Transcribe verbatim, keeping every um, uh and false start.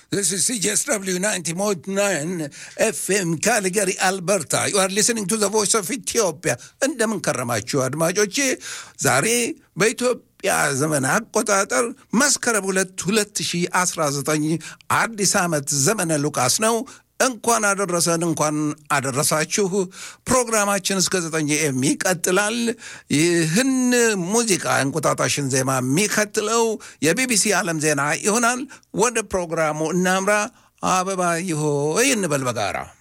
This is C J S W ninety point nine F M Calgary, Alberta. You are listening to the voice of Ethiopia. እንደምን ከረማችሁ አድማጮቼ? ዛሬ በኢትዮጵያ ዘመን አቆጣጠር መስከረም ሁለት ሁለት ሺህ አስራ ዘጠኝ አዲስ ዓመት ዘመነ ሉቃስ ነው። እንኳን አደረሰን እንኳን አደረሳችሁ። ፕሮግራማችን እስከ ዘጠኝ ኤም ይቀጥላል። ይህን ሙዚቃ እንቁጣጣሽን ዜማ የሚከትለው የቢቢሲ ዓለም ዜና ይሆናል። ወደ ፕሮግራሙ እናምራ። አበባ ይሆይ እንበል በጋራ